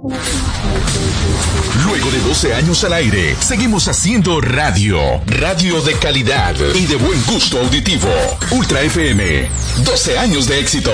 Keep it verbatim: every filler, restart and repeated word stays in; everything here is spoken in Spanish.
Luego de doce años al aire, seguimos haciendo radio. Radio de calidad y de buen gusto auditivo. Ultra F M. doce años de éxito.